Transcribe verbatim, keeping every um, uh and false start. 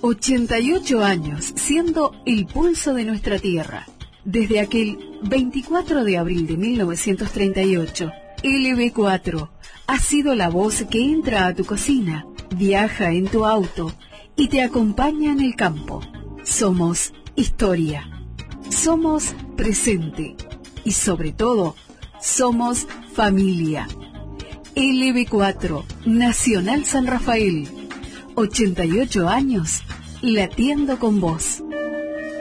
ochenta y ocho años siendo el pulso de nuestra tierra. Desde aquel veinticuatro de abril de mil novecientos treinta y ocho, L B cuatro ha sido la voz que entra a tu cocina, viaja en tu auto y te acompaña en el campo. Somos historia, somos presente y sobre todo, somos familia. L B cuatro, Nacional San Rafael, ochenta y ocho años, latiendo con vos.